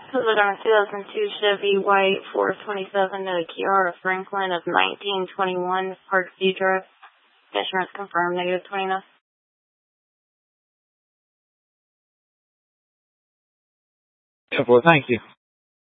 Look on a 2002 Chevy White 427 to Kiara Franklin of 1921 Parkview Drive. Insurance confirmed, negative 29. 10-4, thank you.